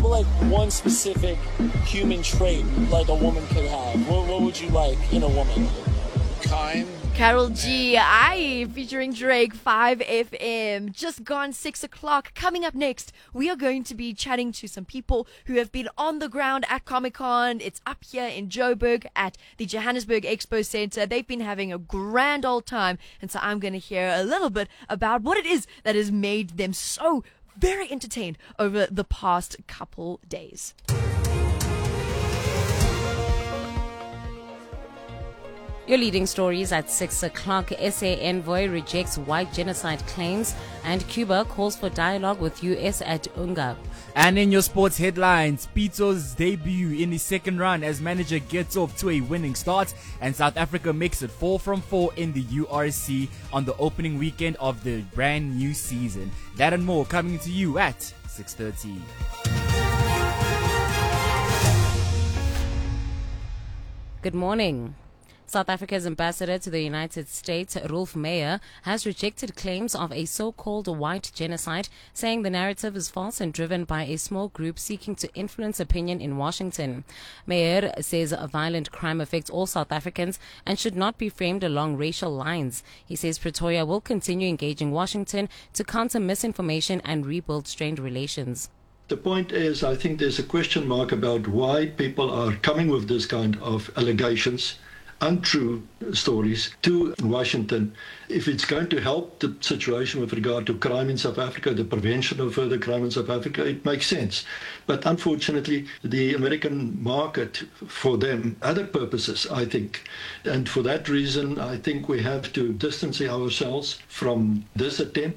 like one specific human trait like a woman could have? What would you like in a woman? Kind. Carol G, I featuring Drake, 5FM. Just gone 6 o'clock. Coming up next, we are going to be chatting to some people who have been on the ground at Comic-Con. It's up here in Joburg at the Johannesburg Expo Center. They've been having a grand old time, and so I'm going to hear a little bit about what it is that has made them so very entertained over the past couple days. Your leading stories at 6 o'clock. SA envoy rejects white genocide claims, and Cuba calls for dialogue with US at UNGA. And in your sports headlines, Pitso's debut in the second run as manager gets off to a winning start, and South Africa makes it 4 from 4 in the URC on the opening weekend of the brand new season. That and more coming to you at 6:30. Good morning. South Africa's ambassador to the United States, Rolf Meyer, has rejected claims of a so-called white genocide, saying the narrative is false and driven by a small group seeking to influence opinion in Washington. Meyer says violent crime affects all South Africans and should not be framed along racial lines. He says Pretoria will continue engaging Washington to counter misinformation and rebuild strained relations. The point is, I think there's a question mark about why people are coming with this kind of allegations, untrue stories to Washington. If it's going to help the situation with regard to crime in South Africa, the prevention of further crime in South Africa, it makes sense. But unfortunately, the American market for them, other purposes, I think. And for that reason, I think we have to distance ourselves from this attempt.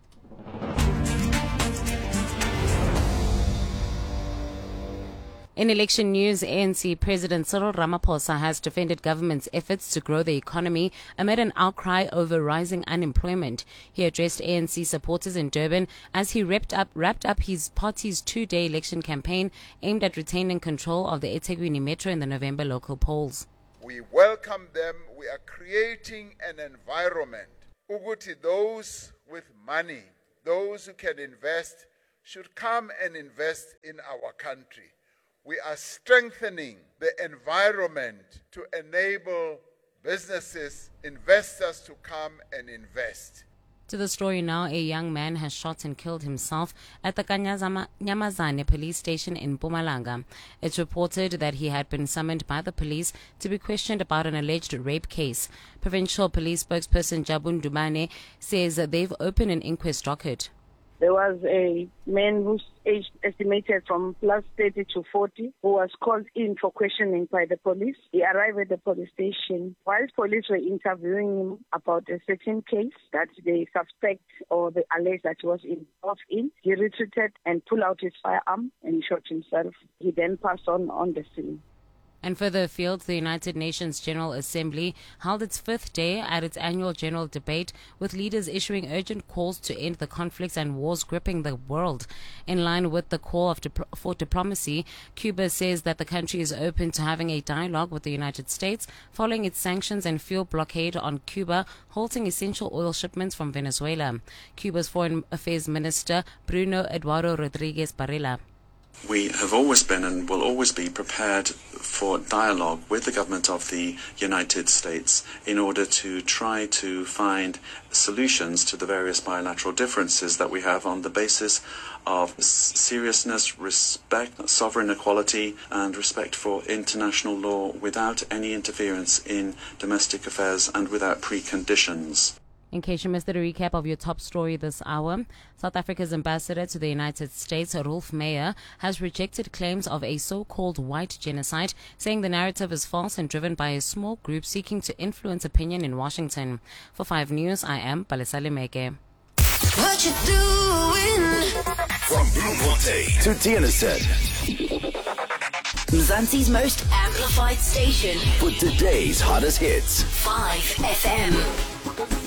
In election news, ANC President Cyril Ramaphosa has defended government's efforts to grow the economy amid an outcry over rising unemployment. He addressed ANC supporters in Durban as he wrapped up his party's two-day election campaign aimed at retaining control of the eThekwini Metro in the November local polls. We welcome them. We are creating an environment. Uguti, those with money, those who can invest, should come and invest in our country. We are strengthening the environment to enable businesses, investors to come and invest. To the story now, a young man has shot and killed himself at the Nyamazane police station in Mpumalanga. It's reported that he had been summoned by the police to be questioned about an alleged rape case. Provincial police spokesperson Jabun Dumane says that they've opened an inquest docket. There was a man whose age estimated from plus 30 to 40 who was called in for questioning by the police. He arrived at the police station. While police were interviewing him about a certain case that they suspect or they allege that he was involved in, he retreated and pulled out his firearm and shot himself. He then passed on the scene. And further afield, the United Nations General Assembly held its fifth day at its annual general debate, with leaders issuing urgent calls to end the conflicts and wars gripping the world. In line with the call for diplomacy, Cuba says that the country is open to having a dialogue with the United States following its sanctions and fuel blockade on Cuba, halting essential oil shipments from Venezuela. Cuba's Foreign Affairs Minister, Bruno Eduardo Rodriguez Barrela. We have always been and will always be prepared for dialogue with the government of the United States in order to try to find solutions to the various bilateral differences that we have on the basis of seriousness, respect, sovereign equality, and respect for international law without any interference in domestic affairs and without preconditions. In case you missed a recap of your top story this hour, South Africa's ambassador to the United States, Rolf Meyer, has rejected claims of a so-called white genocide, saying the narrative is false and driven by a small group seeking to influence opinion in Washington. For 5 News, I am Palesale Meke. What you doing? From Bloemfontein to Tienisset. Mzansi's most amplified station. For today's hottest hits. 5FM.